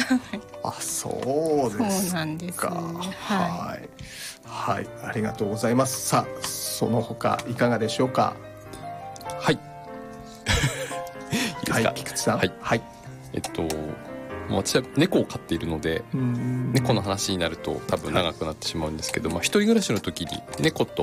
あ、そうですか。 そうなんです。 はい、はい、ありがとうございます。さあ、その他いかがでしょうか。 はい。いいですか。 はい、菊池さん。 はい。 はい。 もう私は猫を飼っているので、猫の話になると多分長くなってしまうんですけど、一人暮らしの時に猫と